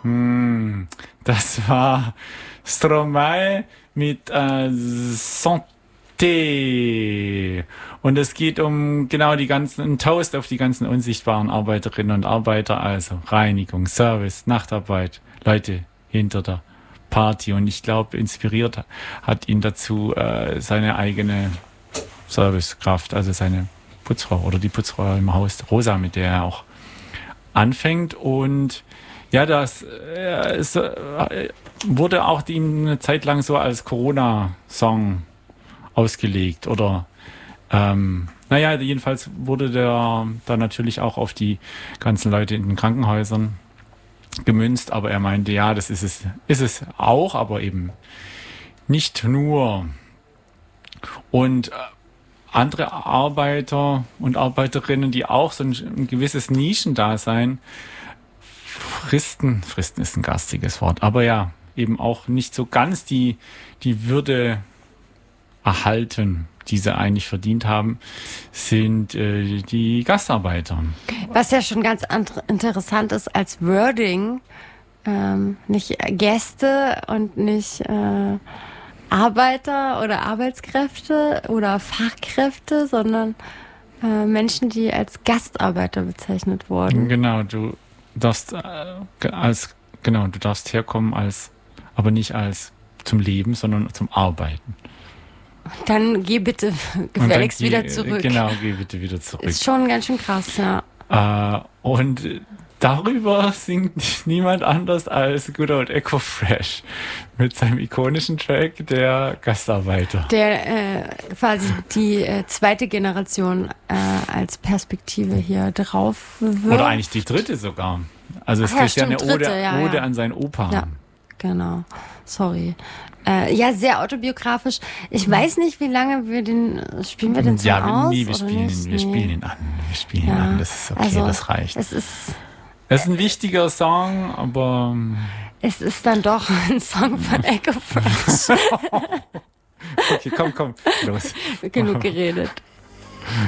Das war Stromae mit Santé. Und es geht um genau ein Toast auf die ganzen unsichtbaren Arbeiterinnen und Arbeiter, also Reinigung, Service, Nachtarbeit, Leute hinter der Party. Und ich glaube, inspiriert hat ihn dazu seine eigene Servicekraft, also seine Putzfrau oder die Putzfrau im Haus, Rosa, mit der er auch anfängt. Und ja, das wurde auch eine Zeit lang so als Corona-Song ausgelegt. Oder jedenfalls wurde der dann natürlich auch auf die ganzen Leute in den Krankenhäusern gemünzt. Aber er meinte, ja, das ist es auch, aber eben nicht nur. Und andere Arbeiter und Arbeiterinnen, die auch so ein gewisses Nischendasein fristen ist ein garstiges Wort, aber ja, eben auch nicht so ganz die Würde erhalten, die sie eigentlich verdient haben, sind die Gastarbeiter. Was ja schon ganz interessant ist als Wording, nicht Gäste und nicht Arbeiter oder Arbeitskräfte oder Fachkräfte, sondern Menschen, die als Gastarbeiter bezeichnet wurden. Genau, du darfst herkommen aber nicht als zum Leben, sondern zum Arbeiten. Dann geh bitte gefälligst wieder zurück. Genau, geh bitte wieder zurück. Ist schon ganz schön krass, ja. Und darüber singt niemand anders als Good Old Echo Fresh mit seinem ikonischen Track Der Gastarbeiter. Der quasi die zweite Generation als Perspektive hier drauf wirft. Oder eigentlich die dritte sogar. Also es ist ja eine Ode an seinen Opa. Ja, genau. Sorry. Ja, sehr autobiografisch. Ich weiß nicht, wie lange spielen wir den Song aus? Wir spielen ihn an. Wir spielen ihn an. Das ist okay, also, das reicht. Es ist ein wichtiger Song, aber es ist dann doch ein Song von Echo Fresh. Okay, komm, los. Genug geredet.